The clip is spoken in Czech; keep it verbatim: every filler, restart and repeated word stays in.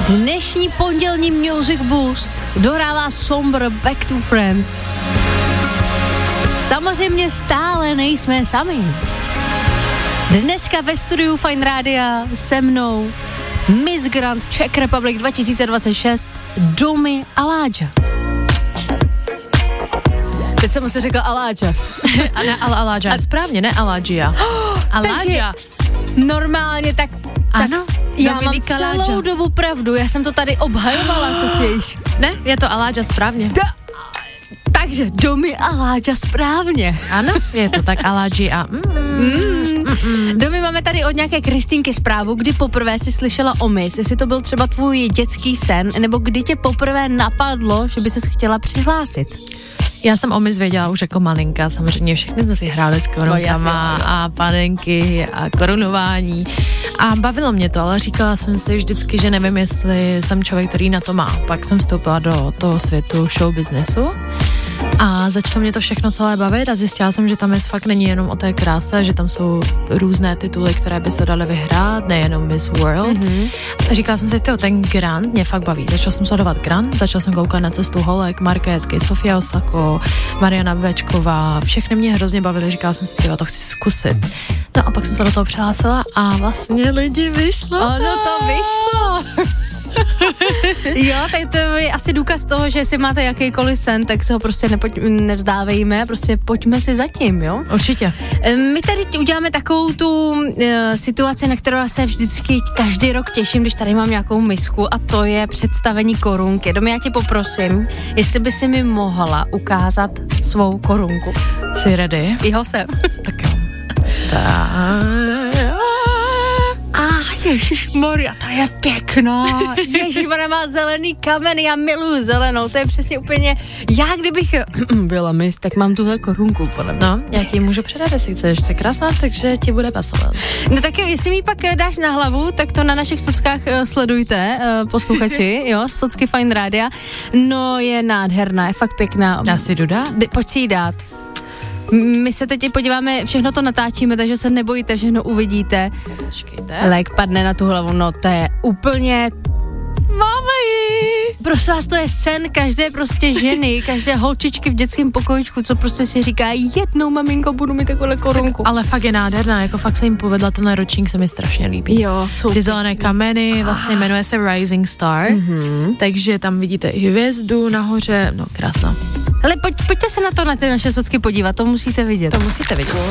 Dnešní pondělní Music Boost dohrává Somber Back to Friends. Samozřejmě stále nejsme sami. Dneska ve studiu Fajn Rádia se mnou Miss Grand Czech Republic dva tisíce dvacet šest Domi Aláča. Teď jsem si řekla Aláča. A ne, ale Aláča. Správně, ne Aláčia. Aláča. Normálně tak... Ano, já Dominika mám celou Aláča. dobu pravdu, já jsem to tady obhajovala totiž. Ne, je to Aláča správně. Da, takže Domi Aláča správně. Ano, je to tak Aláčia. Mm. Mm. Mm. Domi, máme tady od nějaké Kristýnky zprávu, kdy poprvé jsi slyšela o Miss, jestli to byl třeba tvůj dětský sen, nebo kdy tě poprvé napadlo, že by ses chtěla přihlásit. Já jsem o Miss věděla už jako malinka, samozřejmě všechny jsme si hráli s korunkama no, a panenky a korunování a bavilo mě to, ale říkala jsem si vždycky, že nevím, jestli jsem člověk, který na to má. Pak jsem vstoupila do toho světu show businessu a začalo mě to všechno celé bavit a zjistila jsem, že tam Miss fakt není jenom o té kráse, že tam jsou různé tituly, které by se daly vyhrát, nejenom Miss World. Mm-hmm. A říkala jsem si, tyjo, ten Grand mě fakt baví. Začala jsem sledovat Grand, začala jsem koukat na cestu holek, marketky, Sofia Osako, Mariana Bečková, všechny mě hrozně bavily, říkala jsem si, tyjo, to chci zkusit. No a pak jsem se do toho přihlásila a vlastně lidi vyšlo. Ono to vyšlo. Jo, tak to je asi důkaz toho, že jestli máte jakýkoliv sen, tak se ho prostě nepojď, nevzdávejme, prostě pojďme si zatím, jo? Určitě. My tady uděláme takovou tu uh, situaci, na kterou se vždycky každý rok těším, když tady mám nějakou misku a to je představení korunky. Domy, já tě poprosím, jestli by si mi mohla ukázat svou korunku. Jsi ready? Jo, jsem. Tak jo. Ta... Ježišmarja, ta je pěkná. Ježišmarja, má zelený kamen, já miluju zelenou, to je přesně úplně, já kdybych byla Miss, tak mám tuhle korunku, podle mě. No, já ti můžu předat, jestli chceš, jsi krásná, takže ti bude pasovat. No tak jo, jestli mi pak dáš na hlavu, tak to na našich sockách uh, sledujte, uh, posluchači, jo, socky Fajn Rádia. No, je nádherná, je fakt pěkná. Já si jdu dát? D- pojď si ji dát. My se teď podíváme, všechno to natáčíme, takže se nebojte, všechno uvidíte. Počkejte. Lek padne na tu hlavu, no to je úplně... Máme ji! Prosím vás, to je sen každé prostě ženy, každé holčičky v dětském pokojičku, co prostě si říká, jednou maminko, budu mít takovou korunku. Ale fakt je nádherná, jako fakt se jim povedla, tenhle ročník se mi strašně líbí. Jo, jsou ty zelené kameny, vlastně jmenuje se Rising Star, mm-hmm. takže tam vidíte i hvězdu nahoře, no krásná. Ale pojď, pojďte se na to, na ty naše socky podívat, to musíte vidět. To musíte vidět.